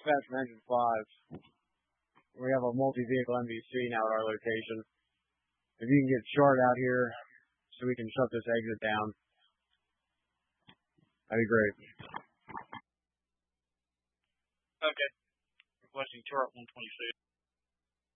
dispatch from Engine 5. We have a multi-vehicle MVC now at our location. If you can get Chart out here so we can shut this exit down, that'd be great. Okay. Requesting Chart 126.